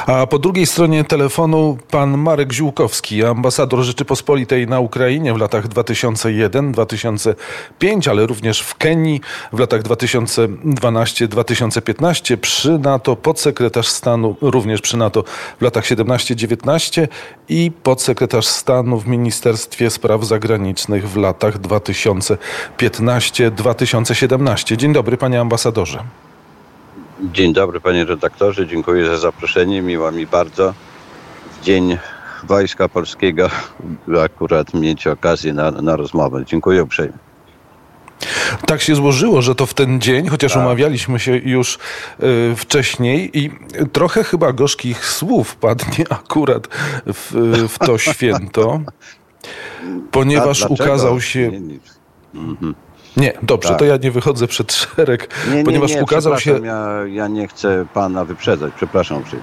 A po drugiej stronie telefonu pan Marek Ziółkowski, ambasador Rzeczypospolitej na Ukrainie w latach 2001-2005, ale również w Kenii w latach 2012-2015, przy NATO podsekretarz stanu, również przy NATO w latach 17-19 i podsekretarz stanu w Ministerstwie Spraw Zagranicznych w latach 2015-2017. Dzień dobry, panie ambasadorze. Dzień dobry, panie redaktorze. Dziękuję za zaproszenie. Miło mi bardzo w Dzień Wojska Polskiego akurat mieć okazję na rozmowę. Dziękuję uprzejmie. Tak się złożyło, że to w ten dzień, chociaż umawialiśmy się już wcześniej i trochę chyba gorzkich słów padnie akurat w to święto, ponieważ ukazał się... Nie, dobrze, tak. To ja nie wychodzę przed szereg, ponieważ ukazał się... Ja nie chcę pana wyprzedzać, przepraszam uprzejmie.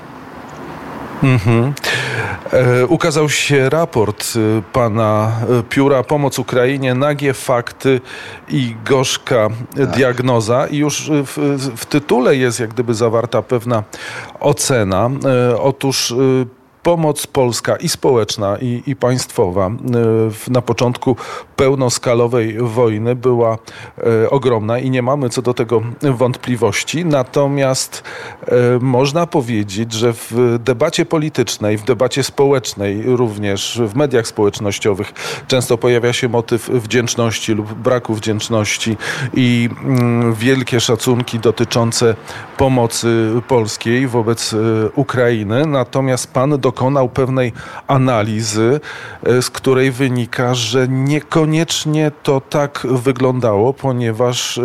Ukazał się raport pana Pióra Pomoc Ukrainie, nagie fakty i gorzka diagnoza i już w tytule jest jak gdyby zawarta pewna ocena. Otóż pomoc polska i społeczna, i państwowa na początku pełnoskalowej wojny była ogromna i nie mamy co do tego wątpliwości. Natomiast można powiedzieć, że w debacie politycznej, w debacie społecznej, również w mediach społecznościowych często pojawia się motyw wdzięczności lub braku wdzięczności i wielkie szacunki dotyczące pomocy polskiej wobec Ukrainy. Natomiast pan dokonał pewnej analizy, z której wynika, że niekoniecznie to tak wyglądało, ponieważ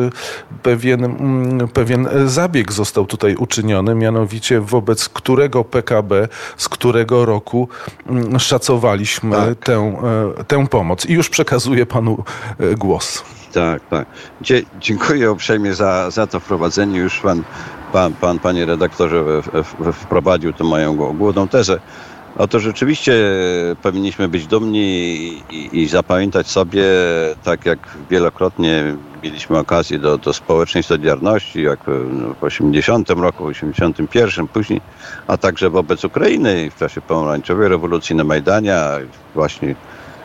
pewien zabieg został tutaj uczyniony, mianowicie wobec którego PKB, z którego roku szacowaliśmy tę pomoc. I już przekazuję panu głos. Tak. Dziękuję uprzejmie za to wprowadzenie. Już panie redaktorze, wprowadził tę moją główną tezę. Oto rzeczywiście powinniśmy być dumni i zapamiętać sobie, tak jak wielokrotnie mieliśmy okazję do społecznej solidarności, jak w 80 roku, w 81 później, a także wobec Ukrainy w czasie pomarańczowej rewolucji na Majdanie, właśnie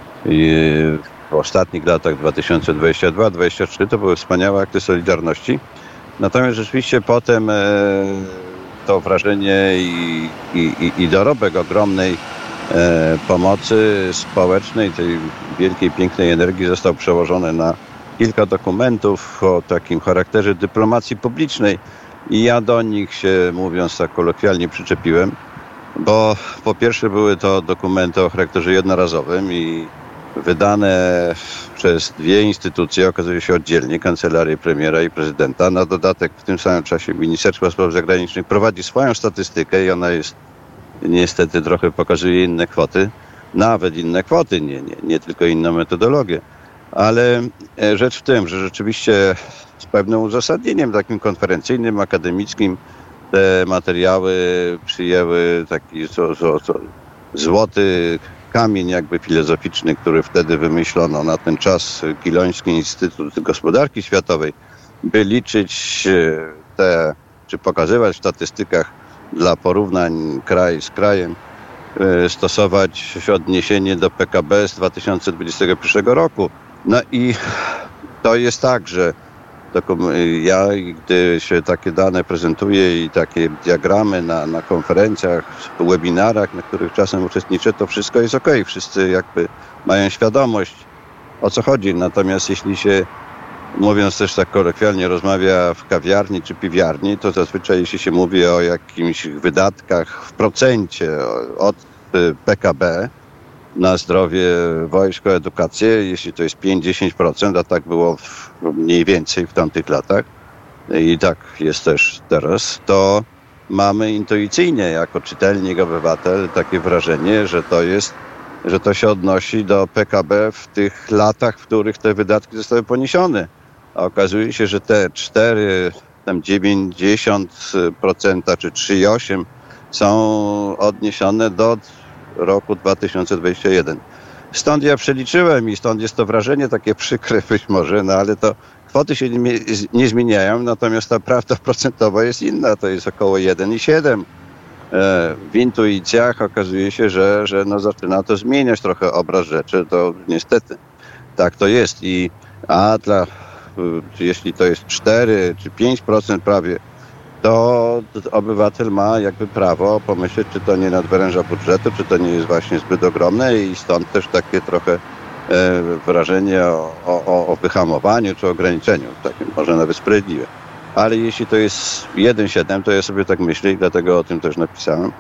w ostatnich latach 2022-2023 to były wspaniałe akty solidarności. Natomiast rzeczywiście potem to wrażenie i dorobek ogromnej pomocy społecznej, tej wielkiej, pięknej energii został przełożony na kilka dokumentów o takim charakterze dyplomacji publicznej i ja do nich się, mówiąc tak kolokwialnie, przyczepiłem, bo po pierwsze były to dokumenty o charakterze jednorazowym i wydane przez dwie instytucje, okazuje się oddzielnie, Kancelarię Premiera i Prezydenta. Na dodatek w tym samym czasie Ministerstwo Spraw Zagranicznych prowadzi swoją statystykę i ona jest niestety trochę pokazuje inne kwoty, nawet inne kwoty, nie tylko inną metodologię. Ale rzecz w tym, że rzeczywiście z pewnym uzasadnieniem takim konferencyjnym, akademickim te materiały przyjęły taki złoty kamień jakby filozoficzny, który wtedy wymyślono na ten czas Kiloński Instytut Gospodarki Światowej, by liczyć czy pokazywać w statystykach dla porównań kraj z krajem, stosować odniesienie do PKB z 2021 roku. No i to jest tak, że ja, gdy się takie dane prezentuje i takie diagramy na konferencjach, webinarach, na których czasem uczestniczę, to wszystko jest okej. Wszyscy jakby mają świadomość, o co chodzi. Natomiast jeśli się, mówiąc też tak kolokwialnie, rozmawia w kawiarni czy piwiarni, to zazwyczaj jeśli się mówi o jakimś wydatkach w procencie od PKB na zdrowie, wojsko, edukację, jeśli to jest 5-10%, a tak było mniej więcej w tamtych latach i tak jest też teraz, to mamy intuicyjnie jako czytelnik, obywatel takie wrażenie, że to się odnosi do PKB w tych latach, w których te wydatki zostały poniesione. A okazuje się, że te 90% czy 3,8% są odniesione do roku 2021. Stąd ja przeliczyłem i stąd jest to wrażenie takie przykre być może, no ale to kwoty się nie zmieniają, natomiast ta prawda procentowa jest inna, to jest około 1,7 w intuicjach okazuje się, że zaczyna to zmieniać trochę obraz rzeczy. To niestety tak to jest. Jeśli to jest 4 czy 5% prawie, to obywatel ma jakby prawo pomyśleć, czy to nie nadwyręża budżetu, czy to nie jest właśnie zbyt ogromne i stąd też takie trochę wrażenie o wyhamowaniu czy ograniczeniu, takim może nawet sprawiedliwe. Ale jeśli to jest 1,7, to ja sobie tak myślę i dlatego o tym też napisałem,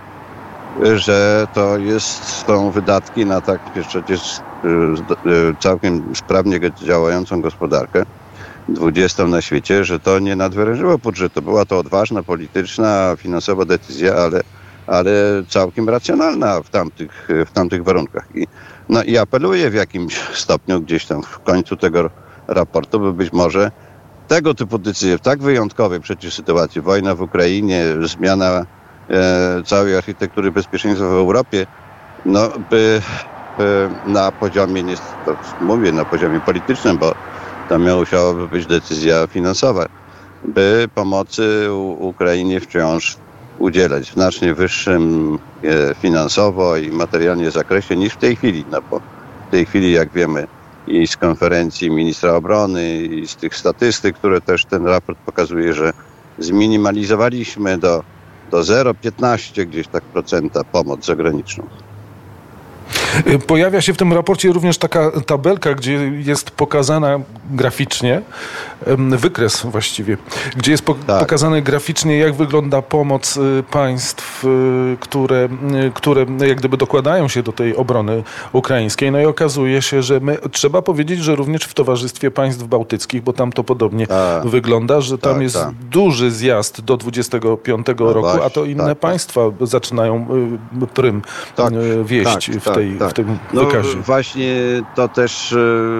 że są wydatki na tak przecież całkiem sprawnie działającą gospodarkę, 20 na świecie, że to nie nadwyrężyło budżetu. Była to odważna, polityczna, finansowa decyzja, ale całkiem racjonalna w tamtych warunkach. I apeluję w jakimś stopniu gdzieś tam w końcu tego raportu, by być może tego typu decyzje w tak wyjątkowej przecież sytuacji, wojna w Ukrainie, zmiana całej architektury bezpieczeństwa w Europie, by na poziomie, na poziomie politycznym, bo tam musiałaby być decyzja finansowa, by pomocy Ukrainie wciąż udzielać w znacznie wyższym finansowo i materialnie zakresie niż w tej chwili. No bo w tej chwili, jak wiemy, i z konferencji ministra obrony, i z tych statystyk, które też ten raport pokazuje, że zminimalizowaliśmy do 0,15 gdzieś tak procenta pomoc zagraniczną. Pojawia się w tym raporcie również taka tabelka, gdzie jest pokazana graficznie, wykres właściwie, gdzie jest pokazane graficznie, jak wygląda pomoc państw, które jak gdyby dokładają się do tej obrony ukraińskiej. No i okazuje się, że trzeba powiedzieć, że również w Towarzystwie Państw Bałtyckich, bo tam to podobnie wygląda, że tam jest duży zjazd do 25 roku, a to inne państwa zaczynają prym wieść w tym wykazie. Właśnie to też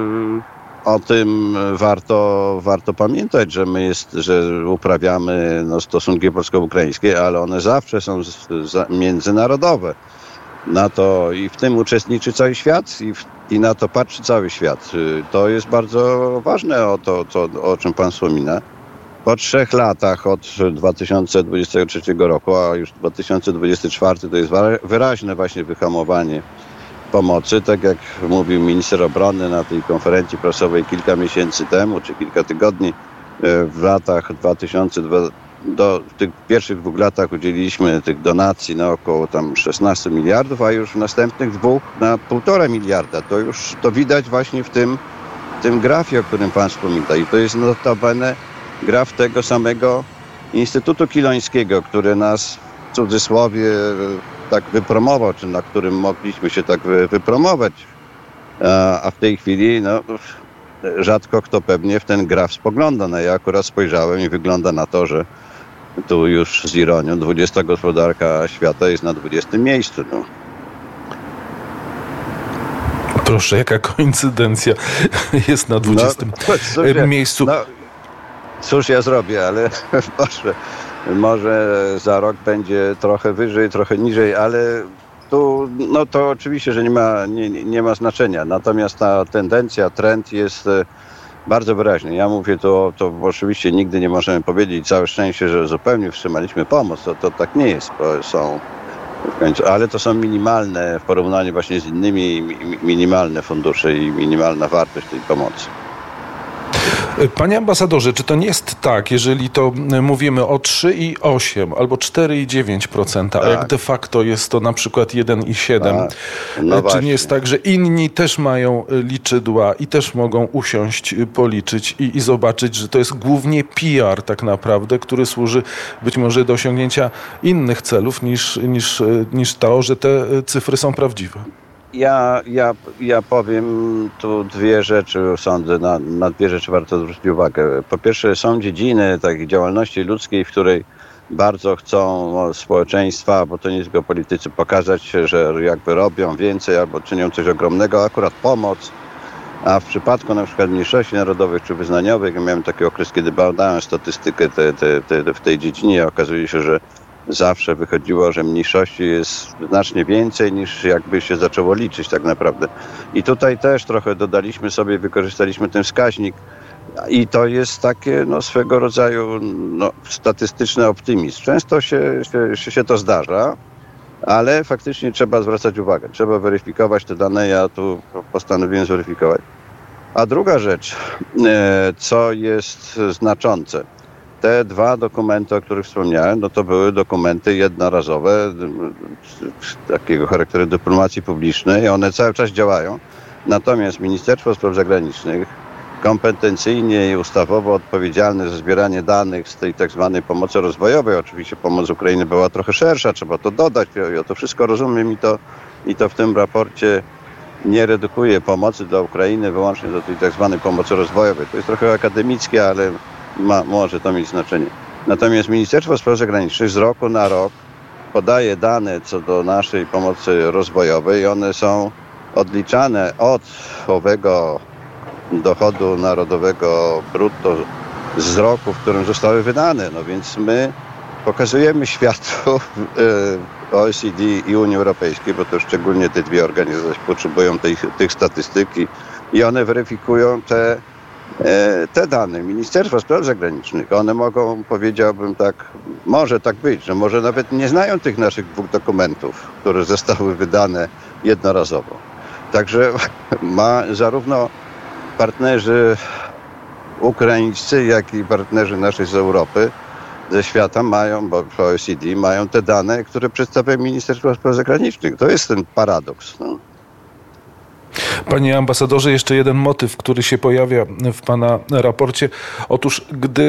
o tym warto pamiętać, że uprawiamy stosunki polsko-ukraińskie, ale one zawsze są międzynarodowe. Na to i w tym uczestniczy cały świat i na to patrzy cały świat. To jest bardzo ważne o czym pan wspomina. Po 3 latach od 2023 roku, a już 2024 to jest wyraźne właśnie wyhamowanie pomocy, tak jak mówił minister obrony na tej konferencji prasowej kilka miesięcy temu, czy kilka tygodni, w latach 2002 w tych pierwszych 2 latach udzieliliśmy tych donacji na około tam 16 miliardów, a już w następnych 2 na 1,5 miliarda. To widać właśnie w tym grafie, o którym pan wspomina. I to jest notabene graf tego samego Instytutu Kilońskiego, który nas w cudzysłowie tak wypromował, czy na którym mogliśmy się tak wypromować. A w tej chwili rzadko kto pewnie w ten graf spogląda. No ja akurat spojrzałem i wygląda na to, że tu już z ironią 20 gospodarka świata jest na 20 miejscu. Proszę, jaka koincydencja jest na 20 miejscu. Cóż ja zrobię, ale może za rok będzie trochę wyżej, trochę niżej, ale tu to oczywiście, że nie ma znaczenia. Natomiast ta tendencja, trend jest bardzo wyraźny. Ja mówię to oczywiście nigdy nie możemy powiedzieć, całe szczęście, że zupełnie wstrzymaliśmy pomoc. To tak nie jest, bo są w końcu, ale to są minimalne w porównaniu właśnie z innymi minimalne fundusze i minimalna wartość tej pomocy. Panie ambasadorze, czy to nie jest tak, jeżeli to mówimy o 3,8 albo 4,9%, a jak de facto jest to na przykład 1,7%, czy nie jest tak, że inni też mają liczydła i też mogą usiąść, policzyć i zobaczyć, że to jest głównie PR tak naprawdę, który służy być może do osiągnięcia innych celów niż to, że te cyfry są prawdziwe? Ja powiem tu 2 rzeczy, sądzę, na 2 rzeczy warto zwrócić uwagę. Po pierwsze, są dziedziny takiej działalności ludzkiej, w której bardzo chcą społeczeństwa, bo to nie tylko politycy, pokazać, że jakby robią więcej albo czynią coś ogromnego, akurat pomoc. A w przypadku na przykład mniejszości narodowych czy wyznaniowych, ja miałem taki okres, kiedy badałem statystykę w tej dziedzinie, okazuje się, że zawsze wychodziło, że mniejszości jest znacznie więcej niż jakby się zaczęło liczyć tak naprawdę. I tutaj też trochę dodaliśmy sobie, wykorzystaliśmy ten wskaźnik I to jest takie swego rodzaju statystyczny optymizm. Często się to zdarza, ale faktycznie trzeba zwracać uwagę. Trzeba weryfikować te dane. Ja tu postanowiłem zweryfikować. A druga rzecz, co jest znaczące. Te dwa dokumenty, o których wspomniałem, to były dokumenty jednorazowe, takiego charakteru dyplomacji publicznej. One cały czas działają. Natomiast Ministerstwo Spraw Zagranicznych kompetencyjnie i ustawowo odpowiedzialne za zbieranie danych z tej tak zwanej pomocy rozwojowej. Oczywiście pomoc Ukrainy była trochę szersza, trzeba to dodać. Ja to wszystko rozumiem i to w tym raporcie nie redukuje pomocy dla Ukrainy wyłącznie do tej tak zwanej pomocy rozwojowej. To jest trochę akademickie, ale może to mieć znaczenie. Natomiast Ministerstwo Spraw Zagranicznych z roku na rok podaje dane co do naszej pomocy rozwojowej i one są odliczane od owego dochodu narodowego brutto z roku, w którym zostały wydane. Więc my pokazujemy światu, OECD i Unii Europejskiej, bo to szczególnie te dwie organizacje potrzebują tych statystyk i one weryfikują te dane. Ministerstwa Spraw Zagranicznych, one mogą, powiedziałbym tak, może tak być, że może nawet nie znają tych naszych dwóch dokumentów, które zostały wydane jednorazowo. Także zarówno partnerzy ukraińscy, jak i partnerzy nasi z Europy, ze świata bo OECD mają te dane, które przedstawia Ministerstwo Spraw Zagranicznych. To jest ten paradoks. Panie ambasadorze, jeszcze jeden motyw, który się pojawia w pana raporcie. Otóż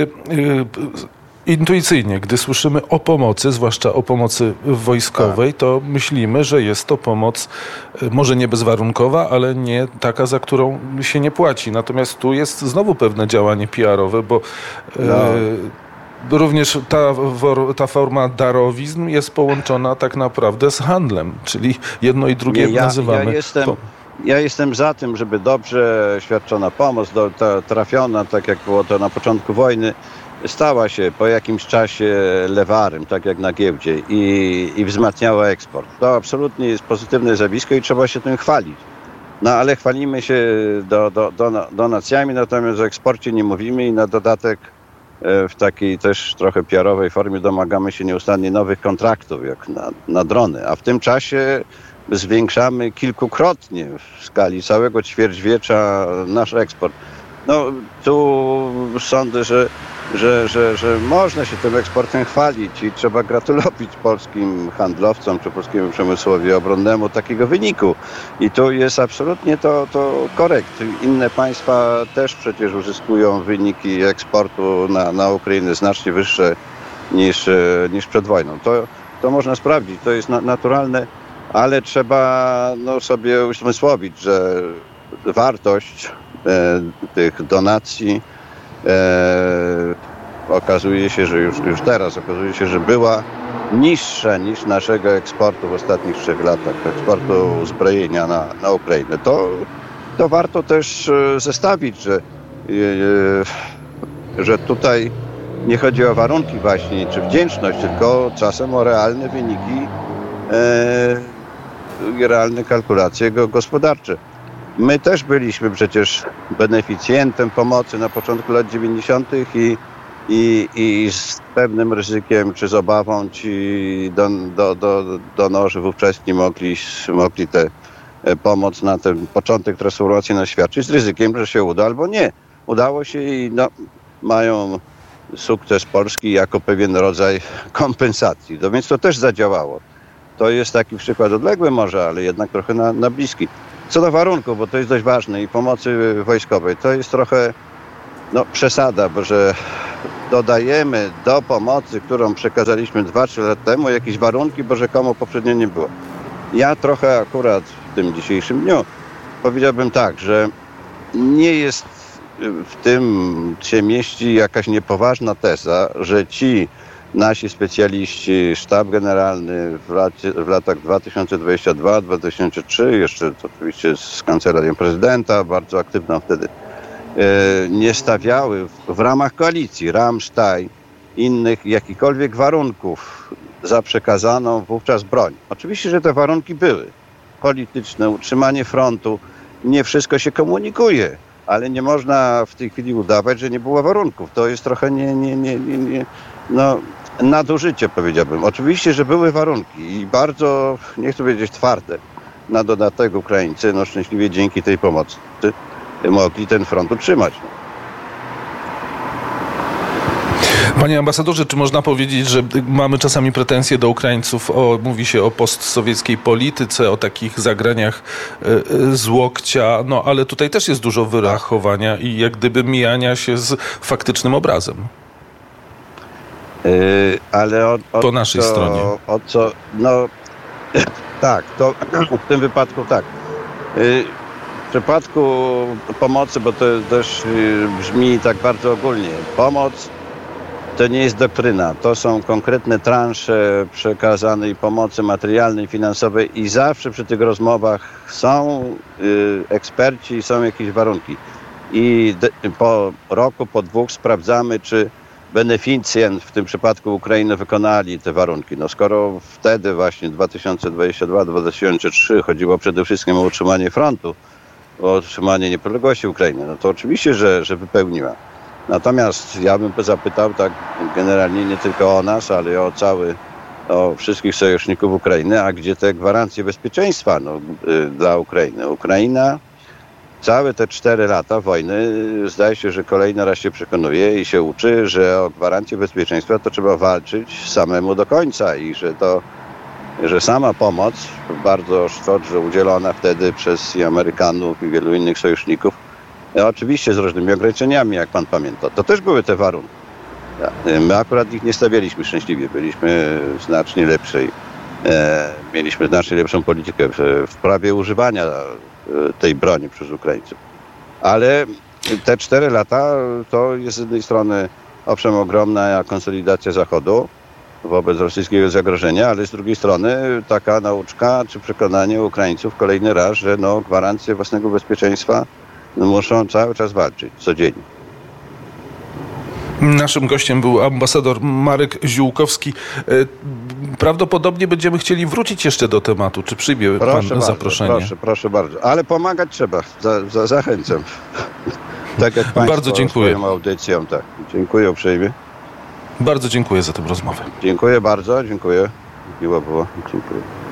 intuicyjnie, gdy słyszymy o pomocy, zwłaszcza o pomocy wojskowej, to myślimy, że jest to pomoc może nie bezwarunkowa, ale nie taka, za którą się nie płaci. Natomiast tu jest znowu pewne działanie PR-owe, bo również ta forma darowizn jest połączona tak naprawdę z handlem, czyli jedno i drugie nazywamy. Ja jestem za tym, żeby dobrze świadczona pomoc, trafiona, tak jak było to na początku wojny, stała się po jakimś czasie lewarem, tak jak na giełdzie i wzmacniała eksport. To absolutnie jest pozytywne zjawisko i trzeba się tym chwalić. Ale chwalimy się donacjami, natomiast o eksporcie nie mówimy i na dodatek w takiej też trochę PR-owej formie domagamy się nieustannie nowych kontraktów, jak na drony. A w tym czasie zwiększamy kilkukrotnie w skali całego ćwierćwiecza nasz eksport. Tu sądzę, że można się tym eksportem chwalić i trzeba gratulować polskim handlowcom czy polskiemu przemysłowi obronnemu takiego wyniku. I tu jest absolutnie to korekt. Inne państwa też przecież uzyskują wyniki eksportu na Ukrainę znacznie wyższe niż przed wojną. To można sprawdzić, to jest naturalne, ale trzeba sobie uzmysłowić, że wartość tych donacji okazuje się, że już teraz okazuje się, że była niższa niż naszego eksportu w ostatnich 3 latach, eksportu uzbrojenia na Ukrainę. To warto też zestawić, że tutaj nie chodzi o warunki właśnie czy wdzięczność, tylko czasem o realne wyniki, realne kalkulacje gospodarcze. My też byliśmy przecież beneficjentem pomocy na początku lat 90. i z pewnym ryzykiem czy z obawą ci donorzy wówczasni mogli tę pomoc na ten początek transformacji świadczyć z ryzykiem, że się uda albo nie. Udało się i mają sukces Polski jako pewien rodzaj kompensacji. Więc to też zadziałało. To jest taki przykład odległy może, ale jednak trochę na bliski. Co do warunków, bo to jest dość ważne i pomocy wojskowej, to jest trochę przesada, bo że dodajemy do pomocy, którą przekazaliśmy 2-3 lata temu, jakieś warunki, bo rzekomo poprzednio nie było. Ja trochę akurat w tym dzisiejszym dniu powiedziałbym tak, że nie jest w tym się mieści jakaś niepoważna teza, że ci nasi specjaliści, sztab generalny w latach 2022-2023, jeszcze oczywiście z kancelarią prezydenta, bardzo aktywną wtedy, nie stawiały w ramach koalicji Ramstein innych jakichkolwiek warunków za przekazaną wówczas broń. Oczywiście, że te warunki były polityczne, utrzymanie frontu, nie wszystko się komunikuje, ale nie można w tej chwili udawać, że nie było warunków. To jest trochę nadużycie, powiedziałbym. Oczywiście, że były warunki i bardzo, nie chcę powiedzieć twarde, na dodatek Ukraińcy, szczęśliwie dzięki tej pomocy mogli ten front utrzymać. Panie ambasadorze, czy można powiedzieć, że mamy czasami pretensje do Ukraińców, mówi się o postsowieckiej polityce, o takich zagraniach z łokcia, ale tutaj też jest dużo wyrachowania i jak gdyby mijania się z faktycznym obrazem. Ale po naszej stronie. Tak, to w tym wypadku tak. W przypadku pomocy, bo to też brzmi tak bardzo ogólnie, pomoc to nie jest doktryna, to są konkretne transze przekazanej pomocy materialnej, finansowej i zawsze przy tych rozmowach są eksperci, są jakieś warunki. I po roku, po dwóch sprawdzamy, czy beneficjent, w tym przypadku Ukrainy, wykonali te warunki. Skoro wtedy właśnie 2022-2023 chodziło przede wszystkim o utrzymanie frontu, o utrzymanie niepodległości Ukrainy, to oczywiście, że wypełniła. Natomiast ja bym zapytał tak generalnie nie tylko o nas, ale o wszystkich sojuszników Ukrainy, a gdzie te gwarancje bezpieczeństwa dla Ukrainy? Ukraina całe te 4 lata wojny zdaje się, że kolejny raz się przekonuje i się uczy, że o gwarancję bezpieczeństwa to trzeba walczyć samemu do końca i że sama pomoc, bardzo szczodrze udzielona wtedy przez i Amerykanów i wielu innych sojuszników, oczywiście z różnymi ograniczeniami, jak pan pamięta, to też były te warunki. My akurat ich nie stawialiśmy szczęśliwie, byliśmy znacznie lepszej, mieliśmy znacznie lepszą politykę w prawie używania tej broni przez Ukraińców. Ale te 4 lata to jest z jednej strony owszem ogromna konsolidacja Zachodu wobec rosyjskiego zagrożenia, ale z drugiej strony taka nauczka czy przekonanie Ukraińców kolejny raz, że gwarancje własnego bezpieczeństwa muszą cały czas walczyć, codziennie. Naszym gościem był ambasador Marek Ziółkowski. Prawdopodobnie będziemy chcieli wrócić jeszcze do tematu. Czy przyjmie pan zaproszenie? Proszę bardzo. Ale pomagać trzeba. Zachęcam. Tak jak państwo bardzo dziękuję. swoją audycją. Tak. Dziękuję uprzejmie. Bardzo dziękuję za tę rozmowę. Dziękuję bardzo. Dziękuję. Miło było. Dziękuję.